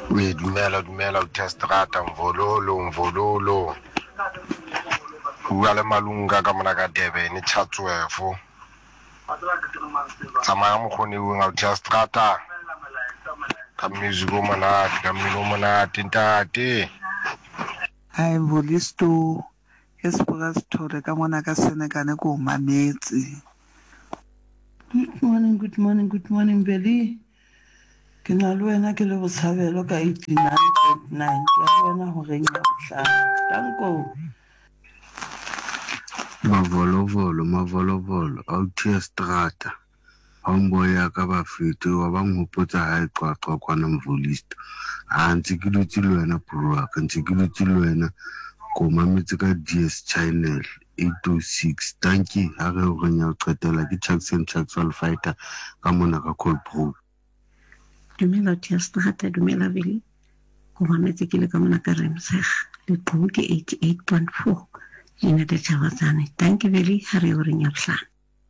We dumela utestrata mvololo. Uale malunga ka mona ka Durban Chatswefo. Tsamaya mokgoni o nga utestrata. Ka music o monate, ka mmino o monate ntate. Hi Mvolisto, ke sepoka Sithole ka mona ka Senekane ko mametse. Good morning Beli. Ke na le wena ke le botshabelo ka 89.9 ke a bona ho reng ya bohlano. Danko. Mavolovolo autia strata homeboy ya ka ba fete wa ba nghopotsa ha e qwaqwa kwana Mvolisto a ntse ke dutse le wena bro ka ntse ke dutse le wena ko mametse ka DS channel 806 thank you ha re o renya o qetela ke Jackson Fighter ka mona ka Cold Brew. Dumela autia strata, dumela Beli ko mametse ke le ka mona ka Remseg le Qhubeke 88.4 United Chawatsane. Thank you Beli ha re o renya bohlano.